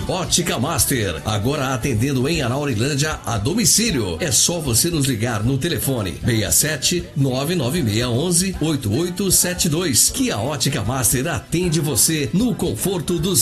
Ótica Master, agora atendendo em Anaurilândia a domicílio. É só você nos ligar no telefone 67 99611 8872 que a Ótica Master atende você no conforto do